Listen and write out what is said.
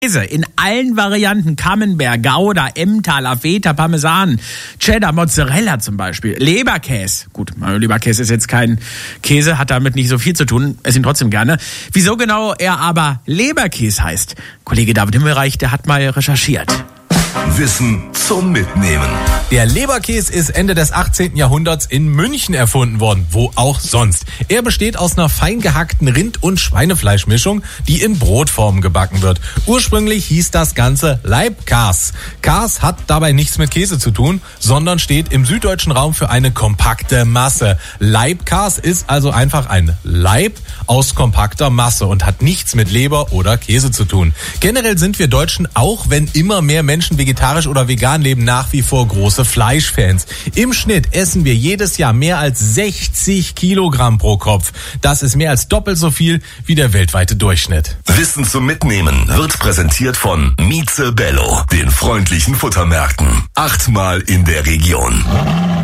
Käse in allen Varianten, Camembert, Gouda, Emmentaler, Feta, Parmesan, Cheddar, Mozzarella zum Beispiel, Leberkäse. Gut, Leberkäse ist jetzt kein Käse, hat damit nicht so viel zu tun, esse ihn trotzdem gerne. Wieso genau er aber Leberkäse heißt? Kollege David Himmelreich, der hat mal recherchiert. Wissen zum Mitnehmen. Der Leberkäse ist Ende des 18. Jahrhunderts in München erfunden worden, wo auch sonst. Er besteht aus einer fein gehackten Rind- und Schweinefleischmischung, die in Brotform gebacken wird. Ursprünglich hieß das Ganze Leibkäse. Käse hat dabei nichts mit Käse zu tun, sondern steht im süddeutschen Raum für eine kompakte Masse. Leibkäse ist also einfach ein Leib aus kompakter Masse und hat nichts mit Leber oder Käse zu tun. Generell sind wir Deutschen, auch wenn immer mehr Menschen vegetarisch oder vegan leben, nach wie vor große Fleischfans. Im Schnitt essen wir jedes Jahr mehr als 60 Kilogramm pro Kopf. Das ist mehr als doppelt so viel wie der weltweite Durchschnitt. Wissen zum Mitnehmen wird präsentiert von Mieze Bello, den freundlichen Futtermärkten. 8-mal in der Region.